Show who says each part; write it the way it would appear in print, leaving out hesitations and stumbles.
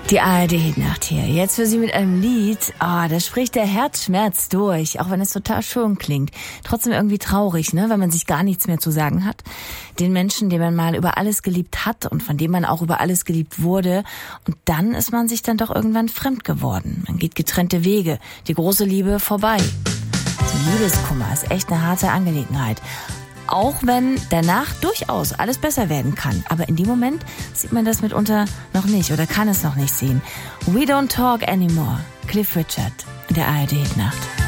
Speaker 1: Die ARD-Nacht hier. Jetzt für Sie mit einem Lied. Da spricht der Herzschmerz durch, auch wenn es total schön klingt. Trotzdem irgendwie traurig, ne, wenn man sich gar nichts mehr zu sagen hat. Den Menschen, den man mal über alles geliebt hat und von dem man auch über alles geliebt wurde. Und dann ist man sich dann doch irgendwann fremd geworden. Man geht getrennte Wege. Die große Liebe vorbei. So Liebeskummer ist echt eine harte Angelegenheit. Auch wenn danach durchaus alles besser werden kann. Aber in dem Moment sieht man das mitunter noch nicht oder kann es noch nicht sehen. We Don't Talk Anymore. Cliff Richard in der ARD-Nacht.